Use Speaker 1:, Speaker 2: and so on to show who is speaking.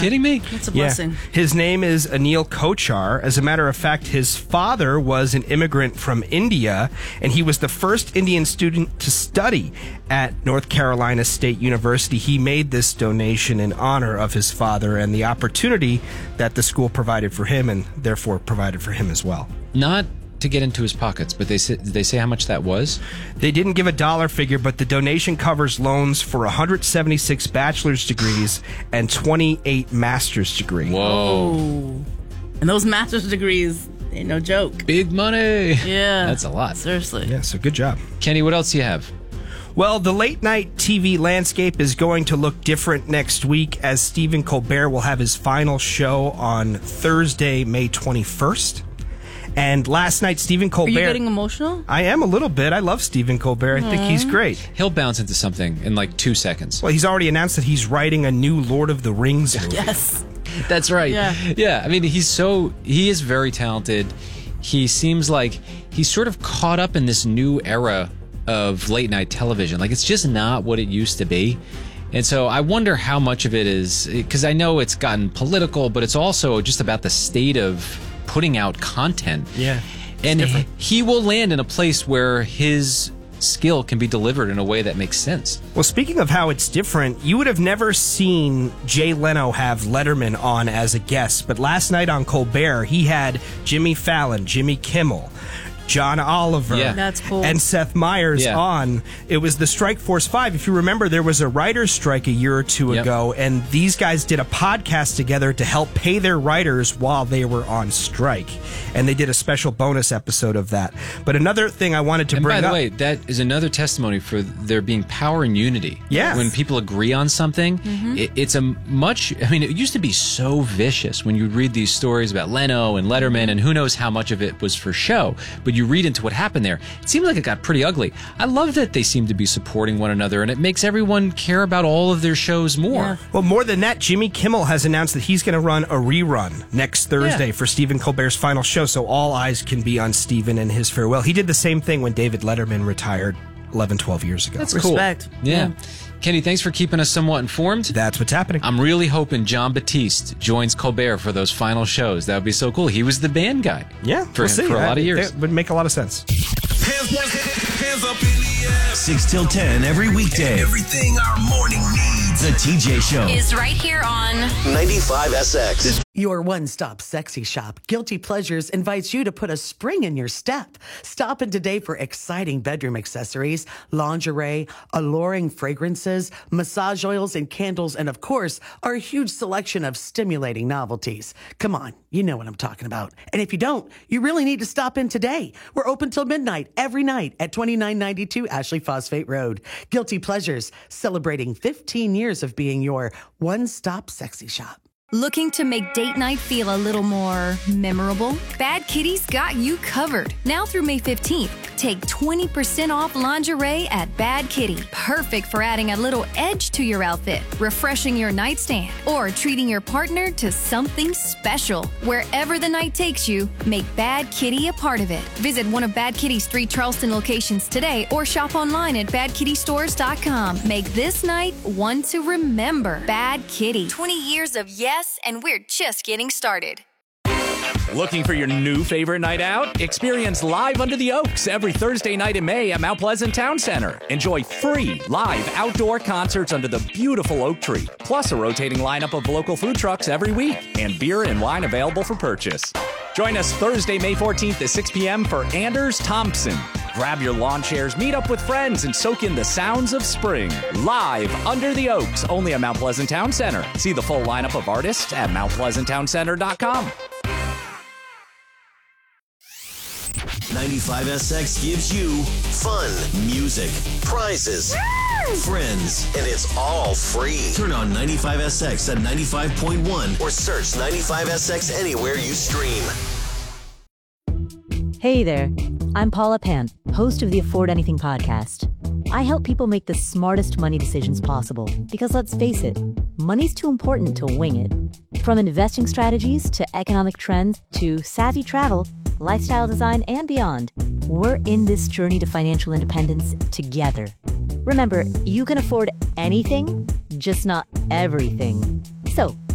Speaker 1: kidding me?
Speaker 2: It's a blessing.
Speaker 3: Yeah. His name is Anil Kochar. As a matter of fact, his father was an immigrant from India, and he was the first Indian student to study at North Carolina State University. He made this donation in honor of his father and the opportunity that the school provided for him, and therefore provided for him as well.
Speaker 1: Not to get into his pockets, but did they say how much that was?
Speaker 3: They didn't give a dollar figure, but the donation covers loans for 176 bachelor's degrees and 28 master's degrees.
Speaker 1: Whoa.
Speaker 2: Oh. And those master's degrees ain't no joke.
Speaker 1: Big money.
Speaker 2: Yeah.
Speaker 1: That's a lot.
Speaker 2: Seriously.
Speaker 3: Yeah, so good job.
Speaker 1: Kenny, what else do you have?
Speaker 3: Well, the late-night TV landscape is going to look different next week, as Stephen Colbert will have his final show on Thursday, May 21st. And last night, Stephen Colbert...
Speaker 2: Are you getting emotional?
Speaker 3: I am a little bit. I love Stephen Colbert. I think he's great.
Speaker 1: He'll bounce into something in like 2 seconds.
Speaker 3: Well, he's already announced that he's writing a new Lord of the Rings movie.
Speaker 2: Yes.
Speaker 1: That's right.
Speaker 2: Yeah.
Speaker 1: I mean, he is very talented. He seems like he's sort of caught up in this new era of late night television. Like, it's just not what it used to be. And so I wonder how much of it is, because I know it's gotten political, but it's also just about the state of putting out content.
Speaker 3: Yeah.
Speaker 1: And he will land in a place where his skill can be delivered in a way that makes sense.
Speaker 3: Well, speaking of how it's different, you would have never seen Jay Leno have Letterman on as a guest, but last night on Colbert, he had Jimmy Fallon, Jimmy Kimmel, John Oliver,
Speaker 2: That's cool.
Speaker 3: and Seth Meyers on. It was the Strike Force 5. If you remember, there was a writer's strike a year or two ago, and these guys did a podcast together to help pay their writers while they were on strike. And they did a special bonus episode of that. But another thing I wanted to bring up...
Speaker 1: by the way, that is another testimony for there being power in unity.
Speaker 3: Yeah.
Speaker 1: When people agree on something, it's a much... I mean, it used to be so vicious when you read these stories about Leno and Letterman, and who knows how much of it was for show. But you read into what happened there, it seemed like it got pretty ugly. I love that they seem to be supporting one another, and it makes everyone care about all of their shows more.
Speaker 2: Yeah.
Speaker 3: Well, more than that, Jimmy Kimmel has announced that he's going to run a rerun next Thursday for Stephen Colbert's final show, so all eyes can be on Stephen and his farewell. He did the same thing when David Letterman retired 11, 12 years ago.
Speaker 1: That's
Speaker 2: Respect.
Speaker 1: cool. Yeah. Kenny, thanks for keeping us somewhat informed.
Speaker 3: That's what's happening.
Speaker 1: I'm really hoping John Batiste joins Colbert for those final shows. That would be so cool. He was the band guy.
Speaker 3: Yeah,
Speaker 1: for
Speaker 3: we'll see.
Speaker 1: For a lot of years.
Speaker 3: It would make a lot of sense.
Speaker 4: Hands up in the air. 6 till 10 every weekday. Everything our morning needs. The TJ Show
Speaker 5: is right here on
Speaker 4: 95SX.
Speaker 6: Your one-stop sexy shop, Guilty Pleasures, invites you to put a spring in your step. Stop in today for exciting bedroom accessories, lingerie, alluring fragrances, massage oils and candles, and of course, our huge selection of stimulating novelties. Come on, you know what I'm talking about. And if you don't, you really need to stop in today. We're open till midnight every night at 2992 Ashley Phosphate Road. Guilty Pleasures, celebrating 15 years of being your one-stop sexy shop.
Speaker 5: Looking to make date night feel a little more memorable? Bad Kitty's got you covered. Now through May 15th, take 20% off lingerie at Bad Kitty. Perfect for adding a little edge to your outfit, refreshing your nightstand, or treating your partner to something special. Wherever the night takes you, make Bad Kitty a part of it. Visit one of Bad Kitty's 3 Charleston locations today or shop online at badkittystores.com. Make this night one to remember. Bad Kitty. 20 years of yes, and we're just getting started.
Speaker 7: Looking for your new favorite night out? Experience Live Under the Oaks every Thursday night in May at Mount Pleasant Town Center. Enjoy free live outdoor concerts under the beautiful oak tree, plus a rotating lineup of local food trucks every week, and beer and wine available for purchase. Join us Thursday, May 14th at 6 p.m. for Anders Thompson. Grab your lawn chairs, meet up with friends, and soak in the sounds of spring. Live Under the Oaks, only at Mount Pleasant Town Center. See the full lineup of artists at mountpleasanttowncenter.com.
Speaker 4: 95SX gives you fun, music, prizes, friends, and it's all free. Turn on 95SX at 95.1 or search 95SX anywhere you stream.
Speaker 8: Hey there, I'm Paula Pant, host of the Afford Anything podcast. I help people make the smartest money decisions possible because let's face it, money's too important to wing it. From investing strategies to economic trends to savvy travel, lifestyle design, and beyond, we're in this journey to financial independence together. Remember, you can afford anything, just not everything. So,